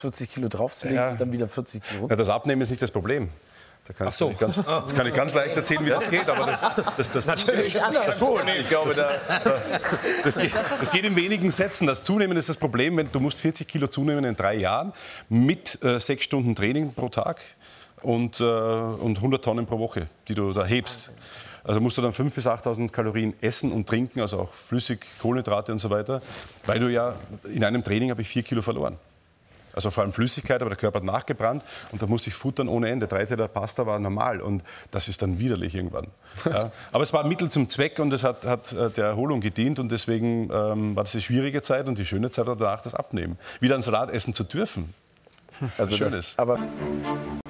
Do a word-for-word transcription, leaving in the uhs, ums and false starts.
vierzig Kilo draufzulegen ja. und dann wieder vierzig Kilo runter. Ja, das Abnehmen ist nicht das Problem. Da kannst Ach so. du ganz, das kann ich ganz leicht erzählen, wie das geht, aber das, das, das natürlich das, so, nee, ich glaube, da, das, geht, das geht in wenigen Sätzen. Das Zunehmen ist das Problem, wenn du musst vierzig Kilo zunehmen in drei Jahren mit äh, sechs Stunden Training pro Tag und, äh, und hundert Tonnen pro Woche, die du da hebst. Also musst du dann fünftausend bis achttausend Kalorien essen und trinken, also auch flüssig, Kohlenhydrate und so weiter, weil du ja in einem Training habe ich vier Kilo verloren. Also vor allem Flüssigkeit, aber der Körper hat nachgebrannt und da musste ich futtern ohne Ende. Drei Teller Pasta war normal und das ist dann widerlich irgendwann. Ja. Aber es war ein Mittel zum Zweck und es hat, hat der Erholung gedient und deswegen ähm, war das die schwierige Zeit und die schöne Zeit war danach das Abnehmen. Wieder einen Salat essen zu dürfen. Also Schönes. Das, aber